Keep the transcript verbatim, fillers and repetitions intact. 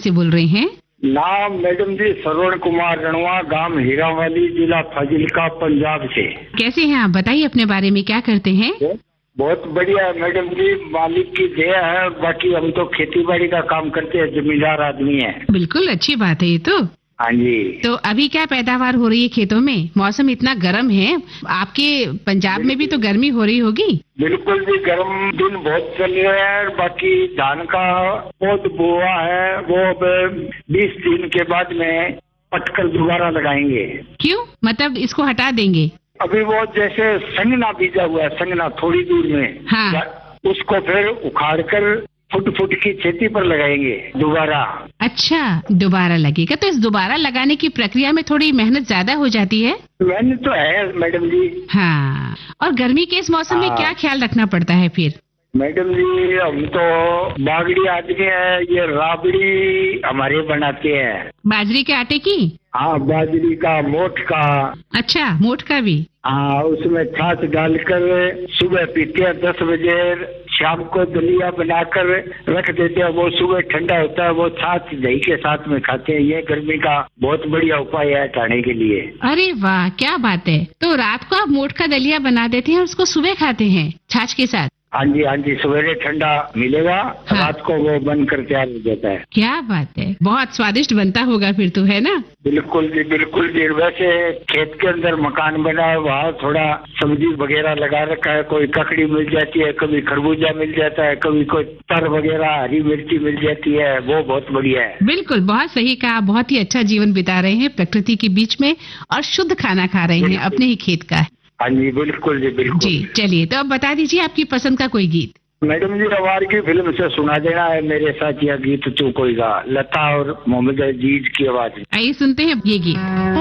से बोल रहे हैं? नाम मैडम जी श्रवण कुमार रणवा, गांव हीरावाली, जिला फाजिल्का, पंजाब से। कैसे हैं आप? बताइए अपने बारे में, क्या करते हैं? बहुत बढ़िया मैडम जी, मालिक की दया है। बाकी हम तो खेती बाड़ी का काम करते हैं, जमींदार आदमी है। बिल्कुल अच्छी बात है ये तो। हाँ जी। तो अभी क्या पैदावार हो रही है खेतों में? मौसम इतना गर्म है, आपके पंजाब में भी तो गर्मी हो रही होगी। बिल्कुल जी, गर्म दिन बहुत चल रहे हैं। बाकी धान का पौध बोआ है, वो अब बीस दिन के बाद में पटकर दोबारा लगाएंगे। क्यों? मतलब इसको हटा देंगे? अभी वो जैसे संगना बीजा हुआ है, संगना थोड़ी दूर में, हाँ। उसको फिर उखाड़ कर फुट फुट की खेती पर लगाएंगे दोबारा। अच्छा, दोबारा लगेगा। तो इस दोबारा लगाने की प्रक्रिया में थोड़ी मेहनत ज्यादा हो जाती है? मेहनत तो है मैडम जी। हाँ। और गर्मी के इस मौसम में हाँ। क्या ख्याल रखना पड़ता है फिर? मैडम जी, हम तो बागड़ी आदमी है, ये राबड़ी हमारे बनाते हैं। बाजरे के आटे की? हाँ, बाजरी का, मोठ का। अच्छा, मोठ का भी? हाँ, उसमें छाछ डालकर सुबह पीते हैं दस बजे, शाम को दलिया बनाकर रख देते हैं। वो सुबह ठंडा होता है, वो छाछ दही के साथ में खाते हैं। ये गर्मी का बहुत बढ़िया उपाय है खाने के लिए। अरे वाह, क्या बात है। तो रात को आप मोठ का दलिया बना देते हैं और उसको सुबह खाते हैं छाछ के साथ? हाँ जी, हाँ जी, सवेरे ठंडा मिलेगा। हाँ। रात को वो बनकर तैयार हो जाता है। क्या बात है, बहुत स्वादिष्ट बनता होगा फिर तो, है ना? बिल्कुल जी, बिल्कुल जी। वैसे खेत के अंदर मकान बना है, वहाँ थोड़ा सब्जी वगैरह लगा रखा है। कोई ककड़ी मिल जाती है, कभी खरबूजा मिल जाता है, कभी कोई तर वगैरह, हरी मिर्ची मिल जाती है। वो बहुत बढ़िया है। बिल्कुल, बहुत सही कहा। बहुत ही अच्छा जीवन बिता रहे हैं प्रकृति के बीच में और शुद्ध खाना खा रहे हैं अपने ही खेत का। हाँ जी, बिल्कुल जी, बिल्कुल जी। चलिए, तो अब बता दीजिए आपकी पसंद का कोई गीत। मैडम जी, रवार की फिल्म से सुना देना है मेरे साथ यह गीत तू कोई गा, लता और मोहम्मद अजीज की आवाज। आइए सुनते हैं ये गीत।